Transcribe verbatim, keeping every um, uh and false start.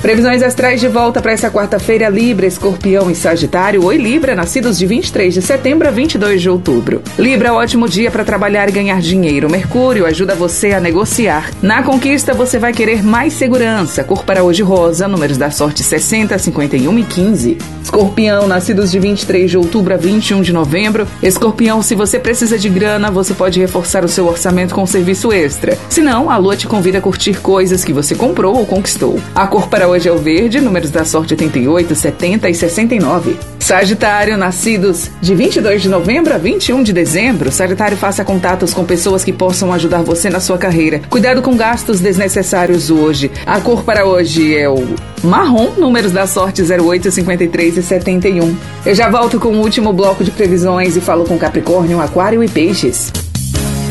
Previsões astrais de volta para essa quarta-feira: Libra, Escorpião e Sagitário. Oi, Libra, nascidos de vinte e três de setembro a vinte e dois de outubro. Libra, ótimo dia para trabalhar e ganhar dinheiro. Mercúrio ajuda você a negociar. Na conquista, você vai querer mais segurança. Cor para hoje rosa, números da sorte sessenta, cinquenta e um e quinze. Escorpião, nascidos de vinte e três de outubro a vinte e um de novembro. Escorpião, se você precisa de grana, você pode reforçar o seu orçamento com serviço extra. Se não, a lua te convida a curtir coisas que você comprou ou conquistou. A cor para hoje é o verde, números da sorte oitenta e oito, setenta e sessenta e nove. Sagitário, nascidos de vinte e dois de novembro a vinte e um de dezembro. Sagitário, faça contatos com pessoas que possam ajudar você na sua carreira. Cuidado com gastos desnecessários hoje. A cor para hoje é o marrom, números da sorte zero oito, cinquenta e três e setenta e um. Eu já volto com o último bloco de previsões e falo com Capricórnio, Aquário e Peixes.